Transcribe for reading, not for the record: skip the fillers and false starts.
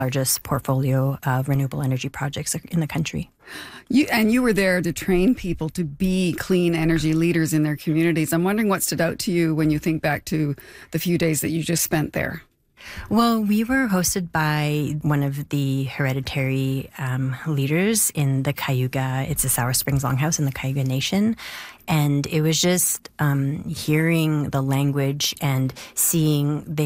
largest portfolio of renewable energy projects in the country. You were there to train people to be clean energy leaders in their communities. I'm wondering what stood out to you when you think back to the few days that you just spent there. Well, we were hosted by one of the hereditary leaders in the Cayuga. It's a Sour Springs Longhouse in the Cayuga Nation. And it was just hearing the language and seeing